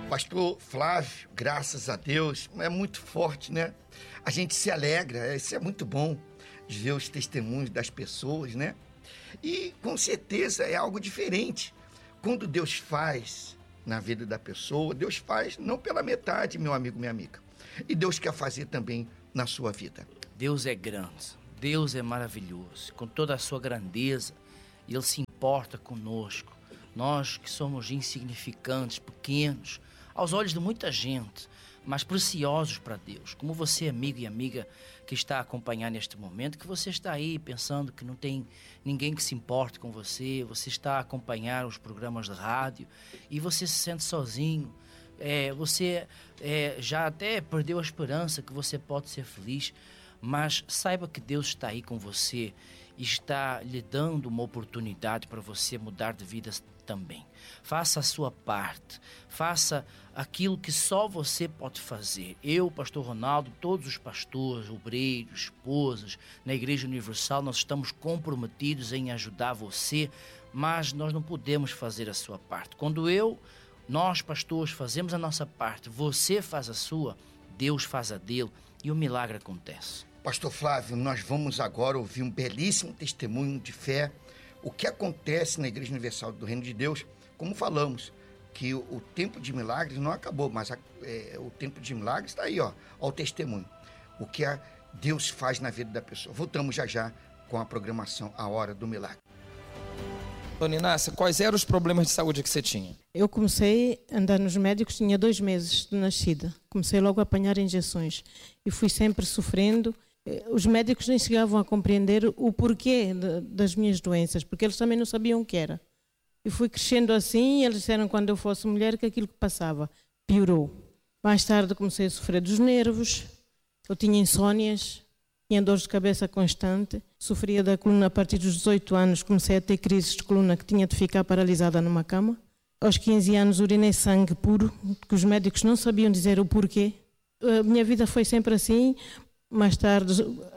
Pastor Flávio, graças a Deus, é muito forte, né? A gente se alegra, isso é muito bom, de ver os testemunhos das pessoas, né? E com certeza é algo diferente. Quando Deus faz na vida da pessoa, Deus faz não pela metade, meu amigo, minha amiga. E Deus quer fazer também na sua vida. Deus é grande, Deus é maravilhoso, com toda a sua grandeza, Ele se importa conosco. Nós que somos insignificantes, pequenos, aos olhos de muita gente, mas preciosos para Deus. Como você, amigo e amiga que está a acompanhar neste momento, que você está aí pensando que não tem ninguém que se importe com você, você está a acompanhar os programas de rádio e você se sente sozinho, você já até perdeu a esperança que você pode ser feliz, mas saiba que Deus está aí com você e está lhe dando uma oportunidade para você mudar de vida também. Faça a sua parte, faça aquilo que só você pode fazer. Eu, Pastor Ronaldo, todos os pastores, obreiros, esposas, na Igreja Universal, nós estamos comprometidos em ajudar você, mas nós não podemos fazer a sua parte. Quando nós pastores fazemos a nossa parte, você faz a sua, Deus faz a dele e o milagre acontece. Pastor Flávio, nós vamos agora ouvir um belíssimo testemunho de fé, o que acontece na Igreja Universal do Reino de Deus. Como falamos, que o tempo de milagres não acabou, mas o tempo de milagres está aí, ó o testemunho, o que Deus faz na vida da pessoa. Voltamos já com a programação A Hora do Milagre. Dona Inácia, quais eram os problemas de saúde que você tinha? Eu comecei a andar nos médicos, tinha 2 meses de nascida. Comecei logo a apanhar injeções e fui sempre sofrendo. Os médicos nem chegavam a compreender o porquê das minhas doenças, porque eles também não sabiam o que era. E fui crescendo assim e eles disseram quando eu fosse mulher que aquilo que passava piorou. Mais tarde comecei a sofrer dos nervos, eu tinha insónias, tinha dores de cabeça constante, sofria da coluna a partir dos 18 anos, comecei a ter crises de coluna que tinha de ficar paralisada numa cama. Aos 15 anos urinei sangue puro, que os médicos não sabiam dizer o porquê. A minha vida foi sempre assim. Mais tarde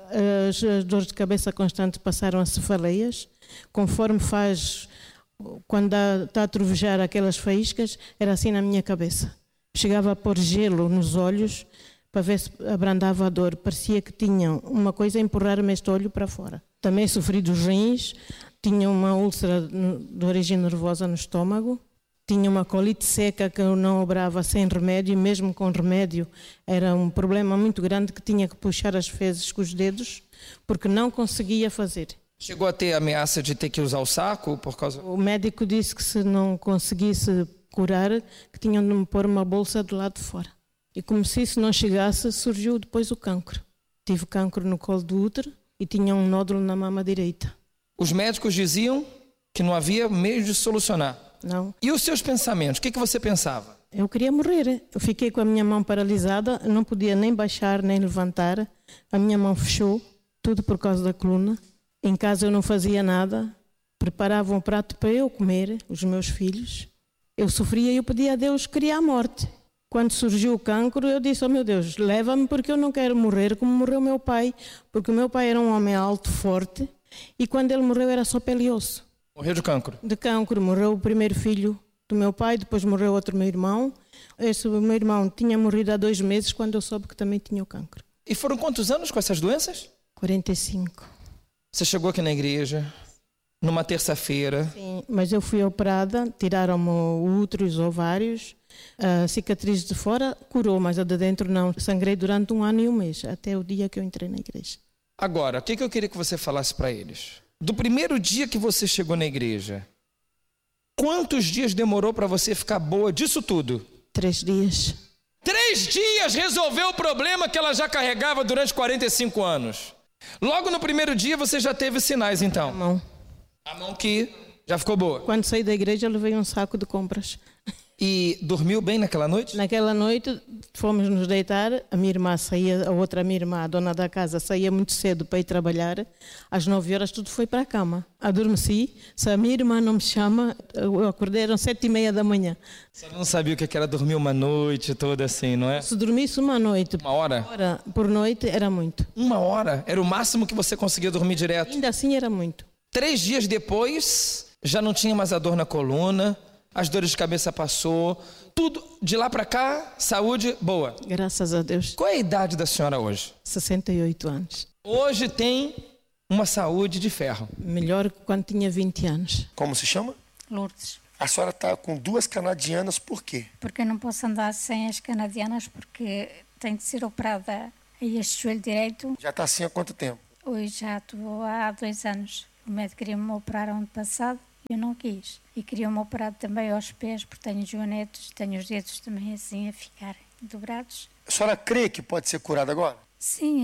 as dores de cabeça constantes passaram a cefaleias, conforme faz quando está a trovejar aquelas faíscas, era assim na minha cabeça. Chegava a pôr gelo nos olhos para ver se abrandava a dor, parecia que tinha uma coisa a empurrar-me este olho para fora. Também sofri dos rins, tinha uma úlcera de origem nervosa no estômago, tinha uma colite seca que eu não obrava sem remédio, e mesmo com remédio era um problema muito grande que tinha que puxar as fezes com os dedos, porque não conseguia fazer. Chegou a ter ameaça de ter que usar o saco por causa... O médico disse que se não conseguisse curar, que tinham de me pôr uma bolsa do lado de fora. E como se isso não chegasse, surgiu depois o cancro. Tive cancro no colo do útero e tinha um nódulo na mama direita. Os médicos diziam que não havia meio de solucionar. Não. E os seus pensamentos? O que você pensava? Eu queria morrer. Eu fiquei com a minha mão paralisada, não podia nem baixar, nem levantar. A minha mão fechou, tudo por causa da coluna. Em casa eu não fazia nada. Preparavam um prato para eu comer, os meus filhos. Eu sofria e eu pedia a Deus, queria a morte. Quando surgiu o cancro, eu disse, oh meu Deus, leva-me porque eu não quero morrer como morreu meu pai. Porque o meu pai era um homem alto, forte, e quando ele morreu era só pele e osso. Morreu de cancro? De cancro. Morreu o primeiro filho do meu pai, depois morreu outro meu irmão. Esse meu irmão tinha morrido há 2 meses quando eu soube que também tinha o cancro. E foram quantos anos com essas doenças? 45. Você chegou aqui na igreja, numa terça-feira. Sim, mas eu fui operada, tiraram-me o útero e os ovários. A cicatriz de fora curou, mas a de dentro não. Sangrei durante 1 ano e 1 mês, até o dia que eu entrei na igreja. Agora, o que eu queria que você falasse para eles? Do primeiro dia que você chegou na igreja, quantos dias demorou para você ficar boa disso tudo? 3 dias. 3 dias resolveu o problema que ela já carregava durante 45 anos. Logo no primeiro dia você já teve sinais, então? A mão. A mão que já ficou boa. Quando saí da igreja eu levei um saco de compras. E dormiu bem naquela noite? Naquela noite fomos nos deitar, a minha irmã saía, a outra minha irmã, a dona da casa, saía muito cedo para ir trabalhar, às 9 horas tudo foi para a cama. Adormeci, se a minha irmã não me chama, eu acordei, eram 7h30 da manhã. Você não sabia o que era dormir uma noite toda assim, não é? Se dormisse uma noite, 1 hora? Por noite era muito. 1 hora? Era o máximo que você conseguia dormir direto? Ainda assim era muito. 3 dias depois, já não tinha mais a dor na coluna, as dores de cabeça passou, tudo de lá para cá, saúde boa. Graças a Deus. Qual é a idade da senhora hoje? 68 anos. Hoje tem uma saúde de ferro. Melhor que quando tinha 20 anos. Como se chama? Lourdes. A senhora está com 2 canadianas, por quê? Porque eu não posso andar sem as canadianas porque tenho de ser operada a este joelho direito. Já está assim há quanto tempo? Hoje já estou há 2 anos. O médico queria-me operar ano passado e eu não quis. E queria-me operar também aos pés porque tenho joanetes, tenho os dedos também assim a ficar dobrados. A senhora crê que pode ser curada agora? Sim,